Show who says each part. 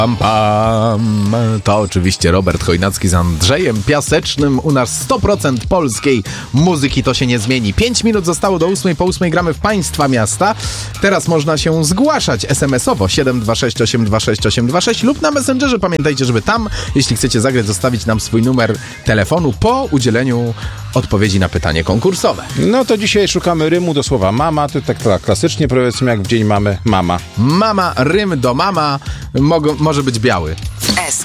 Speaker 1: Pam, pam. To oczywiście Robert Chojnacki z Andrzejem Piasecznym. U nas 100% polskiej muzyki, to się nie zmieni. 5 minut zostało do 8. Po 8 gramy w Państwa Miasta. Teraz można się zgłaszać SMS-owo 726 826 826 lub na Messengerze. Pamiętajcie, żeby tam, jeśli chcecie zagrać, zostawić nam swój numer telefonu po udzieleniu odpowiedzi na pytanie konkursowe.
Speaker 2: No to dzisiaj szukamy rymu do słowa mama. To tak klasycznie powiedzmy, jak w dzień mamy mama.
Speaker 1: Mama, rym do mama może być biały.